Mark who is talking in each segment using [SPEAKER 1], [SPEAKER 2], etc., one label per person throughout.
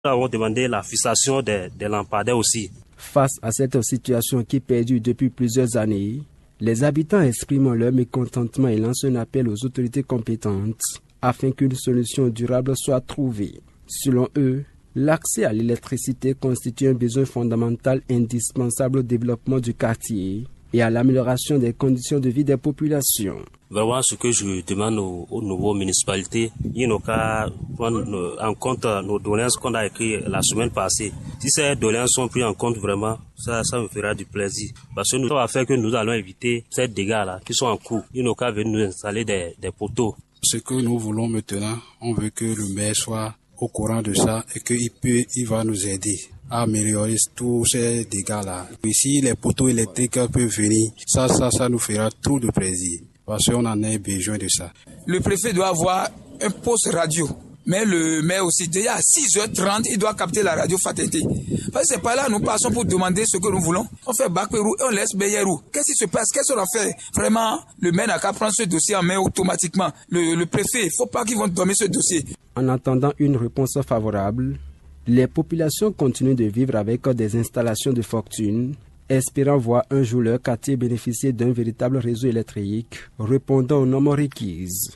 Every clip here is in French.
[SPEAKER 1] Nous avons demandé la fixation des lampadaires aussi.
[SPEAKER 2] Face à cette situation qui perdure depuis plusieurs années, les habitants expriment leur mécontentement et lancent un appel aux autorités compétentes afin qu'une solution durable soit trouvée. Selon eux, l'accès à l'électricité constitue un besoin fondamental indispensable au développement du quartier et à l'amélioration des conditions de vie des populations.
[SPEAKER 1] Vraiment, ce que je demande aux nouveaux municipalités, il n'y a qu'à prendre en compte nos doléances qu'on a écrites la semaine passée. Si ces doléances sont prises en compte vraiment, ça me fera du plaisir. Parce que ça va faire que nous allons éviter ces dégâts-là qui sont en cours. Il n'y a qu'à venir nous installer des poteaux.
[SPEAKER 3] Ce que nous voulons maintenant, on veut que le maire soit au courant de ça et qu'il va nous aider à améliorer tous ces dégâts-là. Ici, les poteaux électriques peuvent venir. Ça nous fera trop de plaisir. Parce qu'on en a besoin de ça.
[SPEAKER 4] Le préfet doit avoir un poste radio. Mais le maire aussi, déjà à 6h30, il doit capter la radio Fatente. Parce que c'est pas là, nous passons pour demander ce que nous voulons. On fait Bakperou et on laisse Beyerou. Qu'est-ce qui se passe? Qu'est-ce qu'on a fait? Vraiment, le maire n'a qu'à prendre ce dossier en main automatiquement. Le préfet, il ne faut pas qu'ils vont dormir ce dossier.
[SPEAKER 2] En attendant une réponse favorable, les populations continuent de vivre avec des installations de fortune, espérant voir un jour leur quartier bénéficier d'un véritable réseau électrique répondant aux normes requises.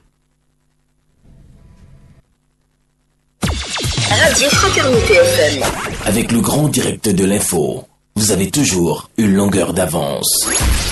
[SPEAKER 5] Radio Fraternité FM.
[SPEAKER 6] Avec le grand direct de l'info, vous avez toujours une longueur d'avance.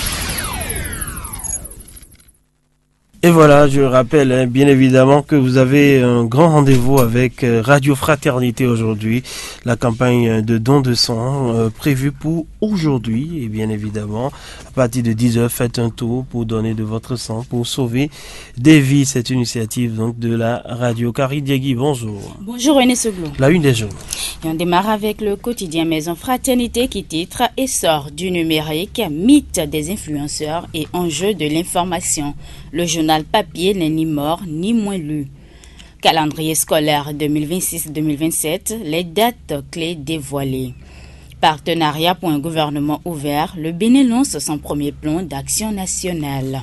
[SPEAKER 7] Et voilà, je rappelle bien évidemment que vous avez un grand rendez-vous avec Radio Fraternité aujourd'hui. La campagne de don de sang prévue pour aujourd'hui. Et bien évidemment, à partir de 10h, faites un tour pour donner de votre sang, pour sauver des vies. Cette initiative donc de la radio. Carrie Diegui, bonjour.
[SPEAKER 8] Bonjour René Seglo.
[SPEAKER 7] La une des journaux.
[SPEAKER 8] Et on démarre avec le quotidien Maison Fraternité qui titre « Essor du numérique, mythe des influenceurs et enjeux de l'information ». Le journal papier n'est ni mort ni moins lu. Calendrier scolaire 2026-2027, les dates clés dévoilées. Partenariat pour un gouvernement ouvert, le Bénin lance son premier plan d'action nationale.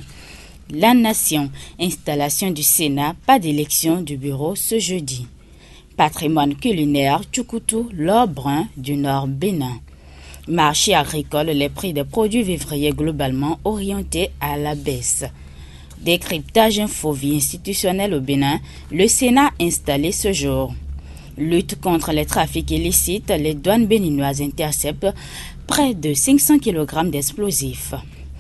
[SPEAKER 8] La Nation, installation du Sénat, pas d'élection du bureau ce jeudi. Patrimoine culinaire, Tchoukoutou, l'or brun du Nord Bénin. Marché agricole, les prix des produits vivriers globalement orientés à la baisse. Décryptage info vie institutionnelle au Bénin, le Sénat installé ce jour. Lutte contre les trafics illicites, les douanes béninoises interceptent près de 500 kg d'explosifs.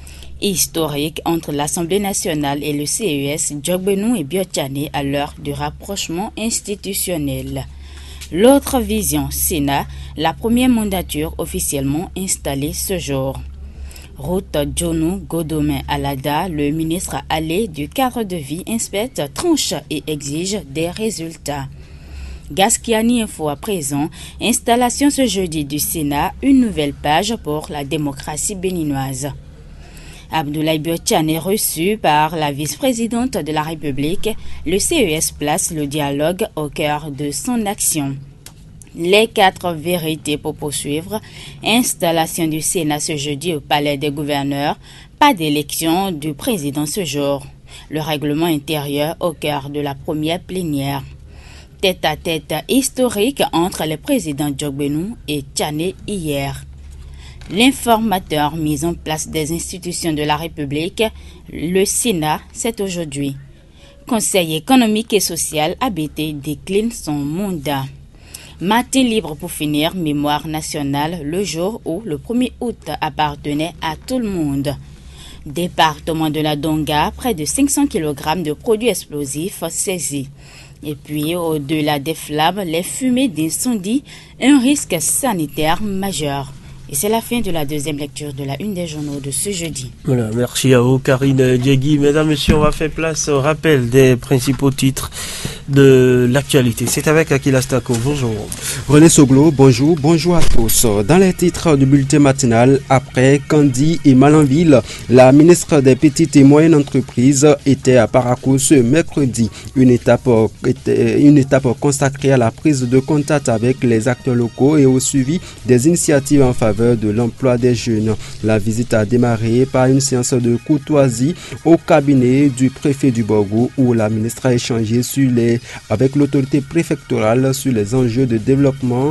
[SPEAKER 8] Historique entre l'Assemblée nationale et le CES, Djogbenou et Biotchane à l'heure du rapprochement institutionnel. L'autre vision, Sénat, la première mandature officiellement installée ce jour. Route Djonou Godomain Alada, le ministre allé du cadre de vie inspecte, tranche et exige des résultats. Gaskiani Info à présent, installation ce jeudi du Sénat, une nouvelle page pour la démocratie béninoise. Abdoulaye Biotchane est reçu par la vice-présidente de la République. Le CES place le dialogue au cœur de son action. Les 4 vérités pour poursuivre. Installation du Sénat ce jeudi au Palais des gouverneurs. Pas d'élection du président ce jour. Le règlement intérieur au cœur de la première plénière. Tête-à-tête historique entre le président Djogbenou et Tchane hier. L'informateur mis en place des institutions de la République, le Sénat, c'est aujourd'hui. Conseil économique et social, ABT décline son mandat. Matin libre pour finir, mémoire nationale, le jour où le 1er août appartenait à tout le monde. Département de la Donga, près de 500 kg de produits explosifs saisis. Et puis, au-delà des flammes, les fumées d'incendie, un risque sanitaire majeur. Et c'est la fin de la deuxième lecture de la une des journaux de ce jeudi.
[SPEAKER 7] Voilà, merci à vous, Karine Diegui. Mesdames, Messieurs, on va faire place au rappel des principaux titres de l'actualité. C'est avec Akila Stako. Bonjour.
[SPEAKER 2] René Soglo, bonjour. Bonjour à tous. Dans les titres du bulletin matinal, après Candy et Malanville, la ministre des Petites et Moyennes Entreprises était à Parakou ce mercredi. Une étape consacrée à la prise de contact avec les acteurs locaux et au suivi des initiatives en faveur de l'emploi des jeunes. La visite a démarré par une séance de courtoisie au cabinet du préfet du Borgou où la ministre a échangé sur les avec l'autorité préfectorale sur les enjeux de développement